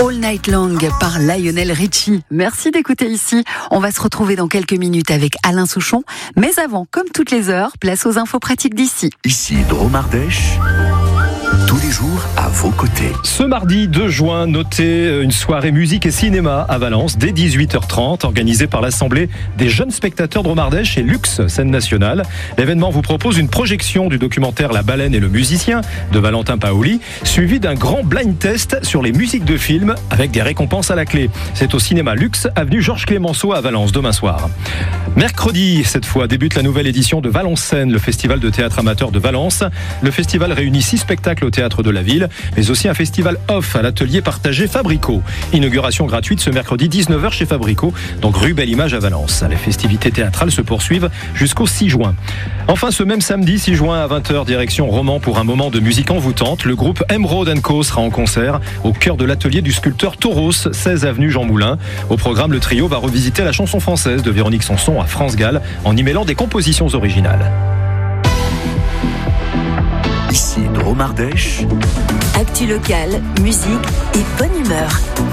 All Night Long par Lionel Richie. Merci d'écouter ici. On va se retrouver dans quelques minutes avec Alain Souchon. Mais avant, comme toutes les heures, place aux infos pratiques d'ici. Ici Drôme Ardèche, tous les jours à vos côtés. Ce mardi 2 juin, notez une soirée musique et cinéma à Valence dès 18h30, organisée par l'Assemblée des jeunes spectateurs Drôme Ardèche et Luxe Scène Nationale. L'événement vous propose une projection du documentaire La baleine et le musicien de Valentin Paoli, suivi d'un grand blind test sur les musiques de films avec des récompenses à la clé. C'est au cinéma Luxe, avenue Georges Clémenceau à Valence, demain soir. Mercredi, cette fois, débute la nouvelle édition de Valence Scène, le festival de théâtre amateur de Valence. Le festival réunit 6 spectacles au théâtre de la ville, mais aussi un festival off à l'atelier partagé Fabrico. Inauguration gratuite ce mercredi 19h chez Fabrico, donc rue Belle Image à Valence. Les festivités théâtrales se poursuivent jusqu'au 6 juin. Enfin, ce même samedi 6 juin à 20h, direction Romans pour un moment de musique envoûtante. Le groupe Emerald & Co sera en concert au cœur de l'atelier du sculpteur Tauros, 16 avenue Jean Moulin. Au programme, le trio va revisiter la chanson française de Véronique Sanson à France Gall en y mêlant des compositions originales. Ici Drôme Ardèche. Actu locale, musique et bonne humeur.